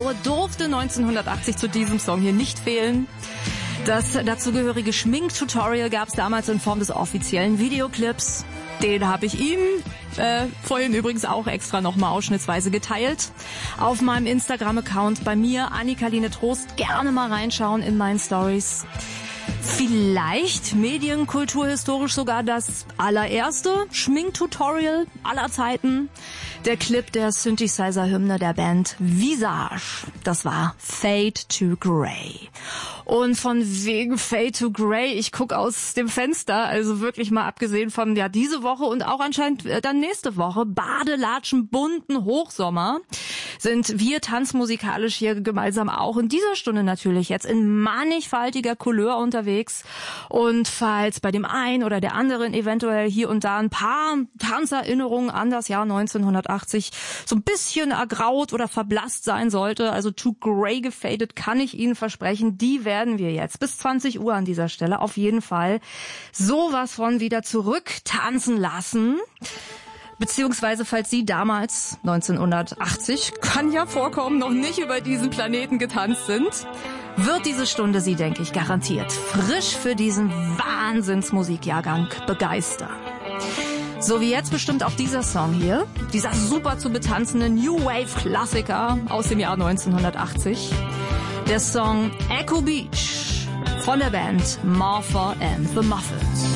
Woche durfte 1980 zu diesem Song hier nicht fehlen. Das dazugehörige Schminktutorial gab es damals in Form des offiziellen Videoclips. Den habe ich ihm vorhin übrigens auch extra nochmal ausschnittsweise geteilt. Auf meinem Instagram-Account bei mir, Annika-Line Trost, gerne mal reinschauen in meinen Stories. Vielleicht medienkulturhistorisch sogar das allererste Schminktutorial aller Zeiten. Der Clip der Synthesizer-Hymne der Band Visage. Das war Fade to Grey. Und von wegen Fade to Grey, ich gucke aus dem Fenster, also wirklich mal abgesehen von diese Woche und auch anscheinend dann nächste Woche, Badelatschen, bunten Hochsommer, sind wir tanzmusikalisch hier gemeinsam auch in dieser Stunde natürlich jetzt in mannigfaltiger Couleur unterwegs. Und falls bei dem einen oder der anderen eventuell hier und da ein paar Tanzerinnerungen an das Jahr 1980 so ein bisschen ergraut oder verblasst sein sollte, also to grey gefadet, kann ich Ihnen versprechen, die werden wir jetzt bis 20 Uhr an dieser Stelle auf jeden Fall sowas von wieder zurück tanzen lassen. Beziehungsweise, falls Sie damals, 1980, kann ja vorkommen, noch nicht über diesen Planeten getanzt sind, wird diese Stunde Sie, denke ich, garantiert frisch für diesen Wahnsinnsmusikjahrgang begeistern. So wie jetzt bestimmt auch dieser Song hier, dieser super zu betanzende New Wave Klassiker aus dem Jahr 1980. Der Song Echo Beach von der Band Martha and the Muffins.